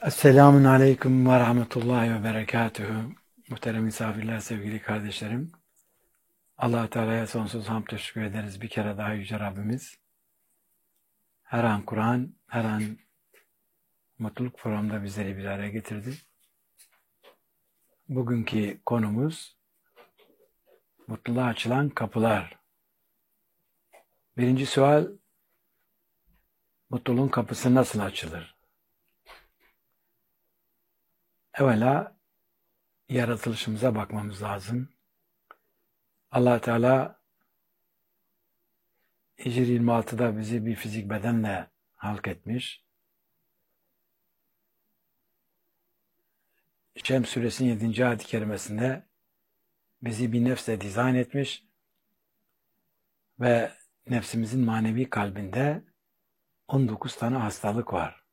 Esselamun Aleyküm ve Rahmetullahi ve Berekatühü. Muhterem misafirler, sevgili kardeşlerim. Allah-u Teala'ya sonsuz hamd teşekkür ederiz. Bir kere daha Yüce Rabbimiz her an Kur'an, her an mutluluk programında bizleri bir araya getirdi. Bugünkü konumuz mutluluğa açılan kapılar. Birinci sual, mutluluğun kapısı nasıl açılır? Evvela yaratılışımıza bakmamız lazım. Allah Teala Hicr 26'da bizi bir fizik bedenle halk etmiş. Şems suresinin 7. ayet-i kerimesinde bizi bir nefsle dizayn etmiş ve nefsimizin manevi kalbinde 19 tane hastalık var.